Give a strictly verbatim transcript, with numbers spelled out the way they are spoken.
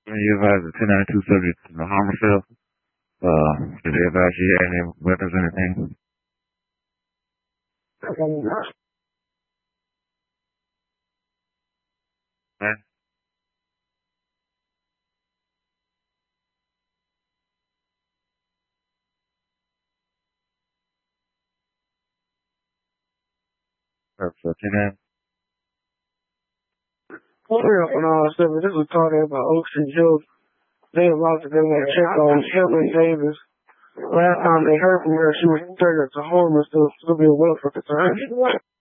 When you advised the ten ninety-two subject to the harm herself, uh, did they advise she had any weapons or anything? Okay. So ten nine. Well, when I was seven, this was taught at by Ocean Hills. They about to go and check on Hilton Davis. Last time they heard from her, she was third to home and still, still being well for concern.